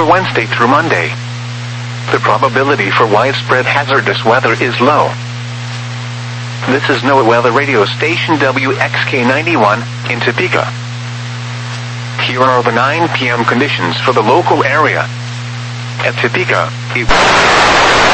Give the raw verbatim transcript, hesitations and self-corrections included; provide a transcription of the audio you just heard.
for Wednesday through Monday. The probability for widespread hazardous weather is low. This is NOAA Weather Radio Station W X K ninety-one in Topeka. Here are the nine p m conditions for the local area. At Topeka, it